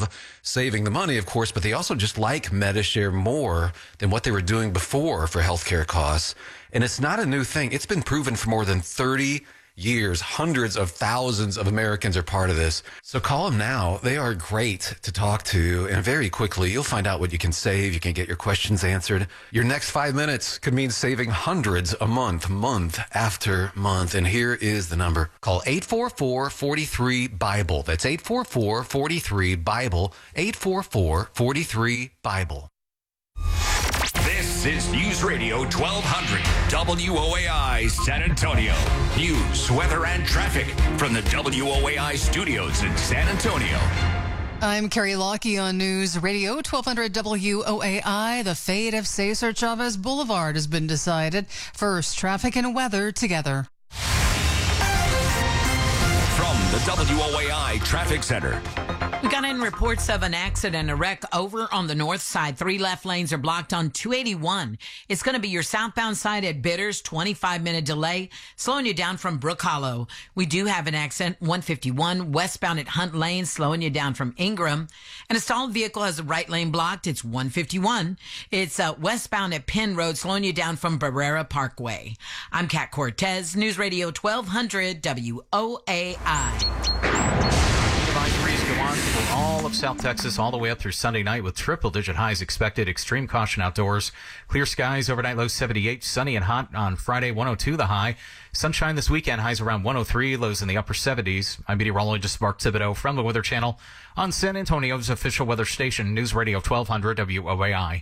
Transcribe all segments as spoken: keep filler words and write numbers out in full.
love saving the money, of course, but they also just like Medi-Share more than what they were doing before for healthcare costs. And it's not a new thing. It's been proven for more than thirty years. Hundreds of thousands of Americans are part of this. So call them now. They are great to talk to. And very quickly, you'll find out what you can save. You can get your questions answered. Your next five minutes could mean saving hundreds a month, month after month. And here is the number. Call eight four four, four three, BIBLE. That's eight four four, four three, BIBLE. eight four four, four three, BIBLE. This is News Radio twelve hundred W O A I San Antonio. News, weather, and traffic from the W O A I studios in San Antonio. I'm Carrie Lockie on News Radio twelve hundred W O A I. The fate of Cesar Chavez Boulevard has been decided. First, traffic and weather together. From the W O A I Traffic Center. We got in reports of an accident, a wreck over on the north side. Three left lanes are blocked on two eighty-one. It's going to be your southbound side at Bitters, twenty-five minute delay, slowing you down from Brook Hollow. We do have an accident, one fifty-one, westbound at Hunt Lane, slowing you down from Ingram. And a stalled vehicle has the right lane blocked. It's one fifty-one. It's uh, westbound at Penn Road, slowing you down from Barrera Parkway. I'm Kat Cortez, News Radio twelve hundred W O A I. Advisories go on for all of South Texas all the way up through Sunday night with triple-digit highs expected. Extreme caution outdoors. Clear skies overnight, low seventy-eight. Sunny and hot on Friday, one oh two the high. Sunshine this weekend, highs around one oh three, lows in the upper seventies. I'm meteorologist Mark Thibodeau from the Weather Channel on San Antonio's official weather station, News Radio twelve hundred W O A I.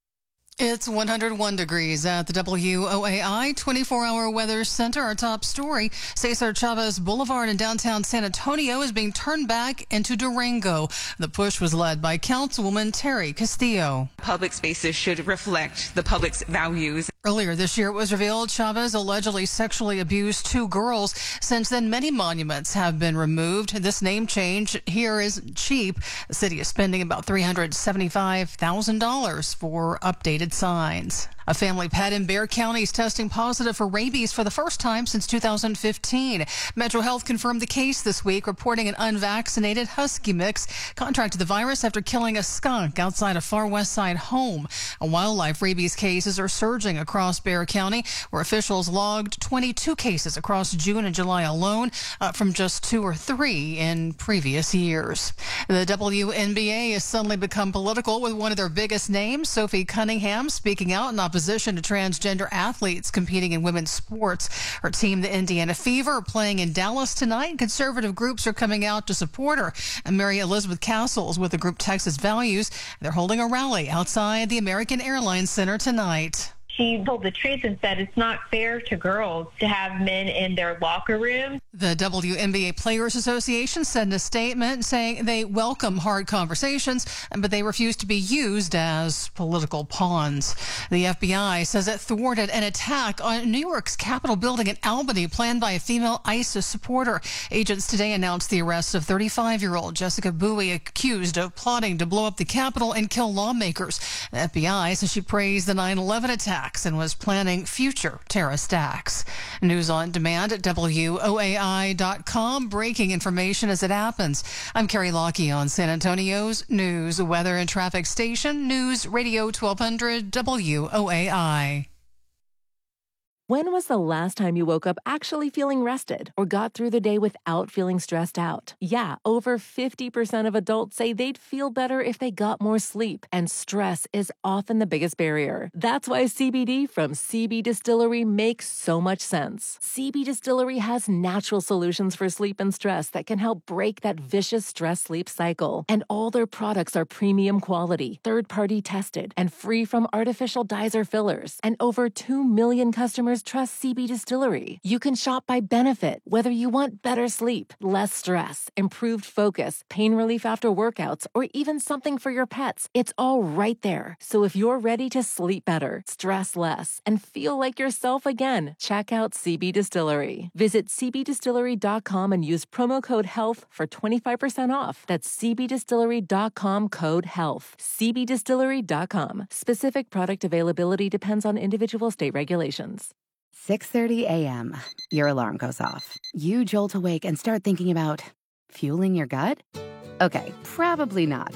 It's one hundred one degrees at the W O A I twenty-four hour Weather Center. Our top story, Cesar Chavez Boulevard in downtown San Antonio is being turned back into Durango. The push was led by Councilwoman Terry Castillo. Public spaces should reflect the public's values. Earlier this year, it was revealed Chavez allegedly sexually abused two girls. Since then, many monuments have been removed. This name change here is cheap. The city is spending about three hundred seventy-five thousand dollars for updated signs. A family pet in Bexar County is testing positive for rabies for the first time since two thousand fifteen. Metro Health confirmed the case this week, reporting an unvaccinated husky mix contracted the virus after killing a skunk outside a Far West Side home. A wildlife rabies cases are surging across Bexar County, where officials logged twenty-two cases across June and July alone, up from just two or three in previous years. The W N B A has suddenly become political with one of their biggest names, Sophie Cunningham, speaking out in opposition to transgender athletes competing in women's sports. Her team, the Indiana Fever, are playing in Dallas tonight. Conservative groups are coming out to support her. And Mary Elizabeth Castles with the group Texas Values. They're holding a rally outside the American Airlines Center tonight. She told the truth and said it's not fair to girls to have men in their locker room. The W N B A Players Association said in a statement saying they welcome hard conversations, but they refuse to be used as political pawns. The F B I says it thwarted an attack on New York's Capitol building in Albany planned by a female ISIS supporter. Agents today announced the arrest of thirty-five-year-old Jessica Bowie, accused of plotting to blow up the Capitol and kill lawmakers. The F B I says she praised the nine eleven attack and was planning future terrorist acts. News on demand at W O A I dot com. Breaking information as it happens. I'm Carrie Lockie on San Antonio's news, weather, and traffic station, News Radio twelve hundred W O A I. When was the last time you woke up actually feeling rested or got through the day without feeling stressed out? Yeah, over fifty percent of adults say they'd feel better if they got more sleep, and stress is often the biggest barrier. That's why C B D from C B Distillery makes so much sense. C B Distillery has natural solutions for sleep and stress that can help break that vicious stress-sleep cycle. And all their products are premium quality, third-party tested, and free from artificial dyes or fillers. And over two million customers trust C B Distillery. You can shop by benefit, whether you want better sleep, less stress, improved focus, pain relief after workouts, or even something for your pets. It's all right there. So if you're ready to sleep better, stress less, and feel like yourself again, check out C B Distillery. Visit C B distillery dot com and use promo code HEALTH for twenty-five percent off. That's C B distillery dot com code HEALTH. C B distillery dot com. Specific product availability depends on individual state regulations. six thirty a.m. Your alarm goes off. You jolt awake and start thinking about fueling your gut? Okay, probably not.